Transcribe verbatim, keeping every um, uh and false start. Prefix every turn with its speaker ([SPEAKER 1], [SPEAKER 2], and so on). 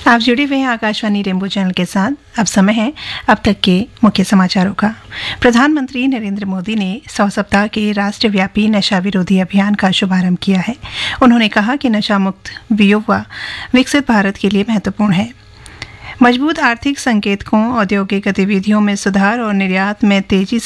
[SPEAKER 1] आप जुड़े हुए हैं आकाशवाणी रेनबो चैनल के साथ। अब समय है अब तक के मुख्य समाचारों का। प्रधानमंत्री नरेंद्र मोदी ने सौ सप्ताह के राष्ट्रव्यापी नशा विरोधी अभियान का शुभारंभ किया है। उन्होंने कहा कि नशा मुक्त युवा विकसित भारत के लिए महत्वपूर्ण है। मजबूत आर्थिक संकेतकों, औद्योगिक गतिविधियों में सुधार और निर्यात में तेजी